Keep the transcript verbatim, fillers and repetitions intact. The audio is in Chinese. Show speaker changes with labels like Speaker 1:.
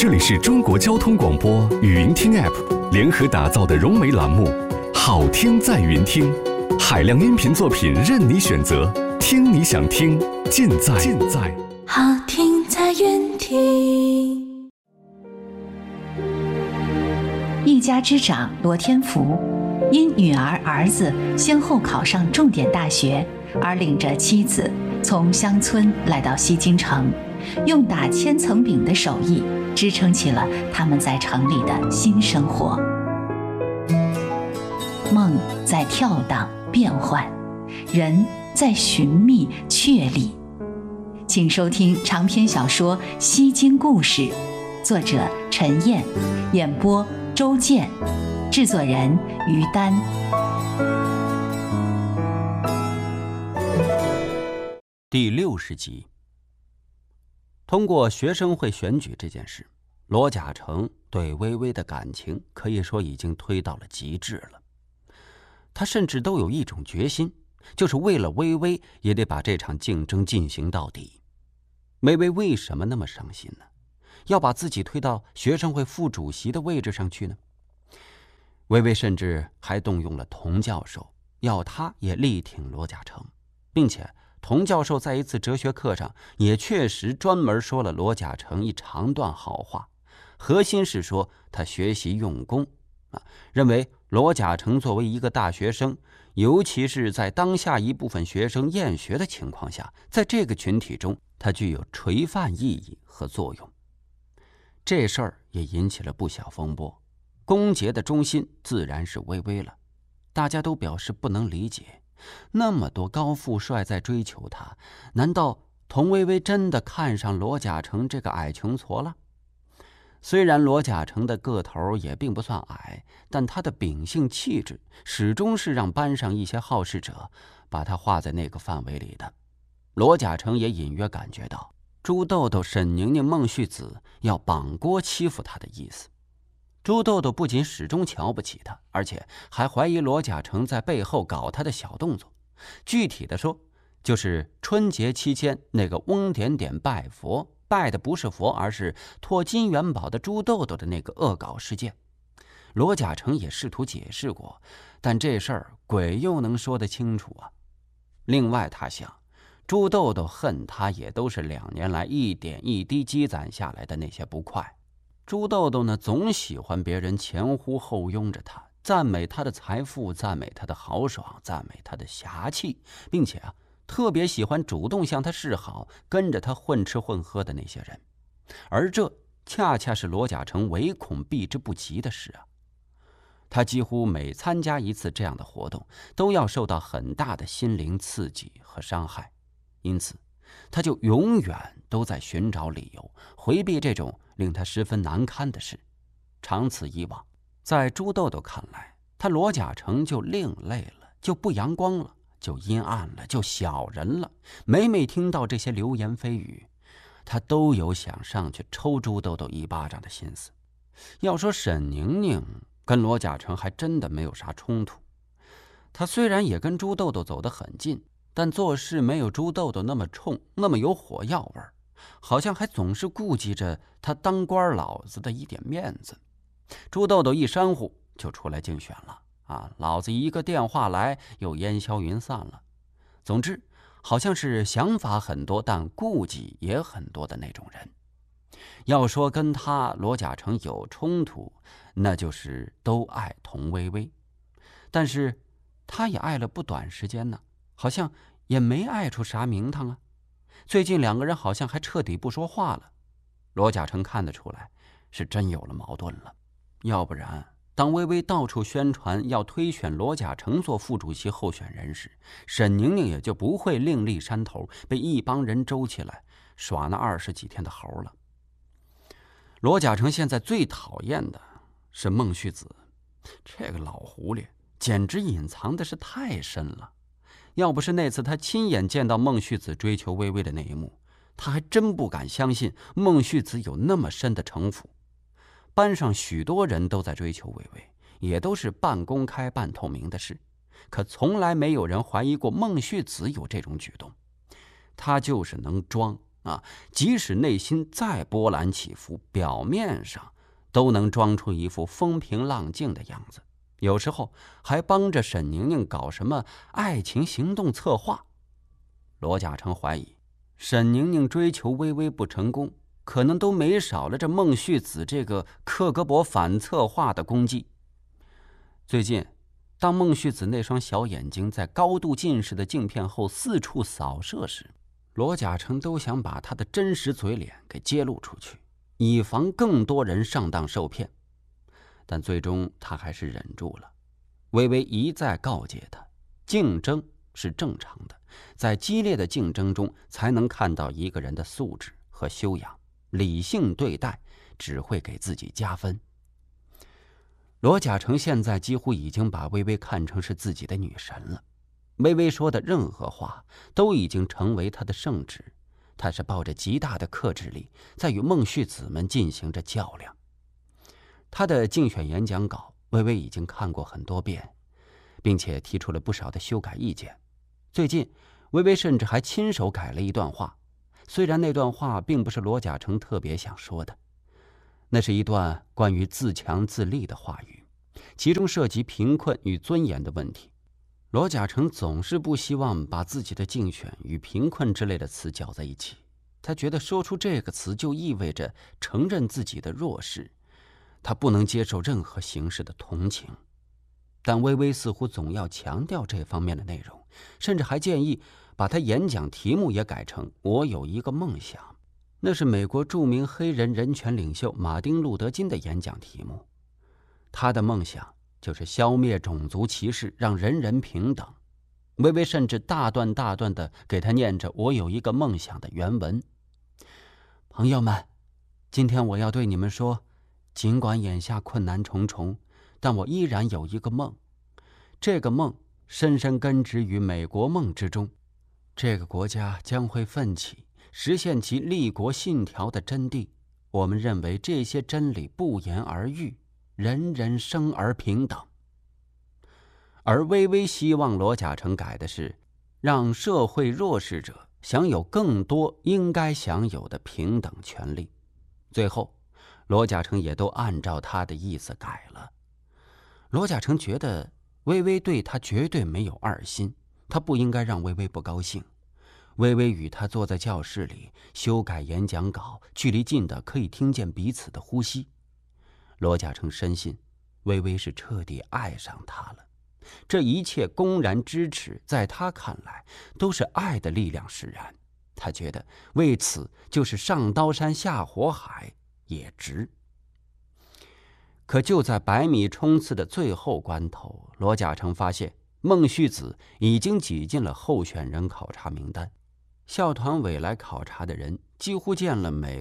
Speaker 1: 这里是中国交通广播语音听 App 联合打造的融媒栏目，好听在云听，海量音频作品任你选择，听你想听，尽在尽在
Speaker 2: 好听在云听。
Speaker 3: 一家之长罗天福，因女儿儿子先后考上重点大学，而领着妻子从乡村来到西京城，用打千层饼的手艺支撑起了他们在城里的新生活。梦在跳荡变幻，人在寻觅确立。请收听长篇小说《西京故事》，作者陈燕，演播周健，制作人于丹。
Speaker 4: 第六十集。通过学生会选举这件事，罗贾成对微微的感情可以说已经推到了极致了。他甚至都有一种决心，就是为了微微也得把这场竞争进行到底。微微为什么那么伤心呢？要把自己推到学生会副主席的位置上去呢？微微甚至还动用了童教授，要他也力挺罗贾成，并且童教授在一次哲学课上也确实专门说了罗贾成一长段好话，核心是说他学习用功啊，认为罗贾成作为一个大学生，尤其是在当下一部分学生厌学的情况下，在这个群体中他具有垂范意义和作用。这事儿也引起了不小风波，公结的中心自然是微微了，大家都表示不能理解，那么多高富帅在追求他，难道童微微真的看上罗贾成这个矮穷矬了？虽然罗贾成的个头也并不算矮，但他的秉性气质始终是让班上一些好事者把他划在那个范围里的。罗贾成也隐约感觉到朱豆豆、沈宁宁、孟旭子要绑锅欺负他的意思。朱豆豆不仅始终瞧不起他，而且还怀疑罗贾成在背后搞他的小动作。具体的说，就是春节期间那个翁点点拜佛，拜的不是佛，而是托金元宝的朱豆豆的那个恶搞事件。罗贾成也试图解释过，但这事儿鬼又能说得清楚啊？另外他想，朱豆豆恨他也都是两年来一点一滴积攒下来的那些不快。朱豆豆呢，总喜欢别人前呼后拥着他，赞美他的财富，赞美他的豪爽，赞美他的侠气，并且啊，特别喜欢主动向他示好，跟着他混吃混喝的那些人。而这恰恰是罗贾成唯恐避之不及的事啊！他几乎每参加一次这样的活动，都要受到很大的心灵刺激和伤害，因此他就永远都在寻找理由，回避这种令他十分难堪的事。长此以往，在朱豆豆看来，他罗贾成就另类了，就不阳光了，就阴暗了，就小人了。每每听到这些流言蜚语，他都有想上去抽朱豆豆一巴掌的心思。要说沈宁宁跟罗贾成还真的没有啥冲突，他虽然也跟朱豆豆走得很近，但做事没有朱豆豆那么冲，那么有火药味儿，好像还总是顾忌着他当官老子的一点面子。朱豆豆一煽乎就出来竞选了啊！老子一个电话来，又烟消云散了。总之，好像是想法很多，但顾忌也很多的那种人。要说跟他罗贾成有冲突，那就是都爱童微微，但是他也爱了不短时间呢，好像也没爱出啥名堂啊。最近两个人好像还彻底不说话了。罗贾成看得出来，是真有了矛盾了。要不然，当微微到处宣传要推选罗贾成做副主席候选人时，沈宁宁也就不会另立山头，被一帮人周起来耍那二十几天的猴了。罗贾成现在最讨厌的是孟旭子，这个老狐狸简直隐藏的是太深了。要不是那次他亲眼见到孟旭子追求微微的那一幕，他还真不敢相信孟旭子有那么深的城府。班上许多人都在追求微微，也都是半公开半透明的事，可从来没有人怀疑过孟旭子有这种举动。他就是能装， 啊，即使内心再波澜起伏，表面上都能装出一副风平浪静的样子，有时候还帮着沈宁宁搞什么爱情行动策划。罗嘉诚怀疑沈宁宁追求微微不成功，可能都没少了这孟旭子这个克格勃反策划的功绩。最近当孟旭子那双小眼睛在高度近视的镜片后四处扫射时，罗嘉诚都想把他的真实嘴脸给揭露出去，以防更多人上当受骗。但最终他还是忍住了。微微一再告诫他，竞争是正常的，在激烈的竞争中才能看到一个人的素质和修养，理性对待只会给自己加分。罗嘉诚现在几乎已经把微微看成是自己的女神了，微微说的任何话都已经成为他的圣旨，他是抱着极大的克制力在与孟旭子们进行着较量。他的竞选演讲稿微微已经看过很多遍，并且提出了不少的修改意见。最近微微甚至还亲手改了一段话，虽然那段话并不是罗嘉诚特别想说的，那是一段关于自强自立的话语，其中涉及贫困与尊严的问题。罗嘉诚总是不希望把自己的竞选与贫困之类的词搅在一起，他觉得说出这个词就意味着承认自己的弱势，他不能接受任何形式的同情。但微微似乎总要强调这方面的内容，甚至还建议把他演讲题目也改成我有一个梦想，那是美国著名黑人人权领袖马丁·路德·金的演讲题目。他的梦想就是消灭种族歧视，让人人平等。微微甚至大段大段地给他念着我有一个梦想的原文。朋友们，今天我要对你们说，尽管眼下困难重重，但我依然有一个梦。这个梦深深根植于美国梦之中，这个国家将会奋起，实现其立国信条的真谛。我们认为这些真理不言而喻，人人生而平等。而微微希望罗嘉诚改的是，让社会弱势者享有更多应该享有的平等权利。最后罗嘉诚也都按照他的意思改了。罗嘉诚觉得微微对他绝对没有二心，他不应该让微微不高兴。微微与他坐在教室里修改演讲稿，距离近的可以听见彼此的呼吸。罗嘉诚深信微微是彻底爱上他了，这一切公然支持在他看来都是爱的力量使然，他觉得为此就是上刀山下火海也值。可就在百米冲刺的最后关头，罗嘉诚发现孟旭子已经挤进了候选人考察名单。校团委来考察的人几乎见了美